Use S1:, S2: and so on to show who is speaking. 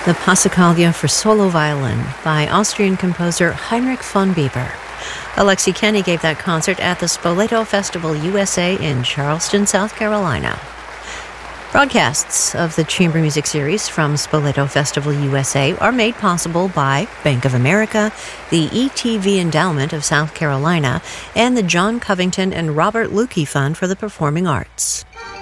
S1: The Passacaglia for solo violin by Austrian composer Heinrich von Bieber. Alexi Kenny gave that concert at the Spoleto Festival USA in Charleston, South Carolina. Broadcasts of the Chamber Music Series from Spoleto Festival USA are made possible by Bank of America, the ETV Endowment of South Carolina, and the John Covington and Robert Lukey Fund for the Performing Arts.